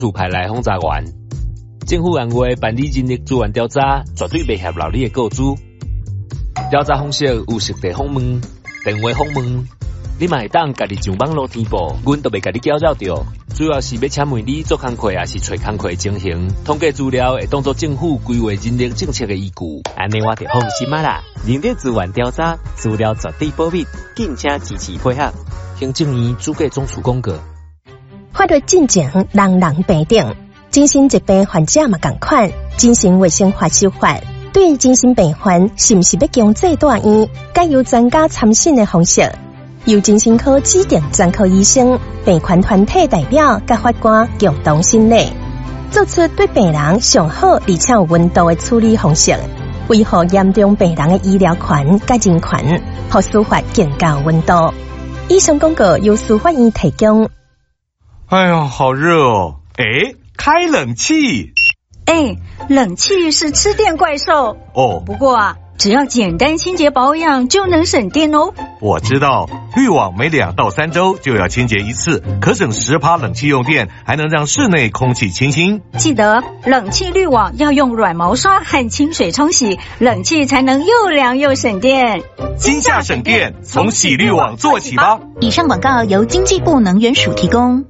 主派来轰炸员。政府按话办理人力资源调查，绝对袂合劳你的告知。调查方式有实地访问、电话访问，你嘛会当家己上网络填报，阮都袂甲你搅扰着。主要是要请问你做工课，还是找工课情形，统计资料会当作政府规划人力政策的依据。 安尼我就放心啊啦！人力资源调查资料绝对保密，敬请支持配合。 行政院主计总署公告。 法律进程人人平等，精神疾病患者嘛同款。精神卫生法修法对精神病患是毋是要强制住院，该由专家参审的方式。由精神科指定专科医生、病患团体代表甲法官共同审理，做出对病人上好而且有温度的处理方式，维护严重病人的医疗权甲人权，互司法更加温度。以上广告由司法院提供。 哎呀，好热哦！哎，开冷气。 哎，冷气是吃电怪兽哦。 不过啊，只要简单清洁保养就能省电哦。 我知道，滤网每2到3周就要清洁一次，可省10%冷气用电，还能让室内空气清新。 记得冷气滤网要用软毛刷和清水冲洗，冷气才能又凉又省电。 今夏省电，从洗滤网做起吧。 以上广告由经济部能源署提供。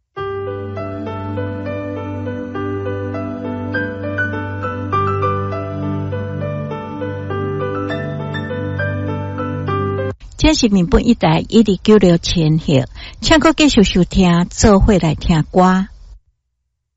这是民本一台12960千赫，请阁继续收听，做伙来听歌。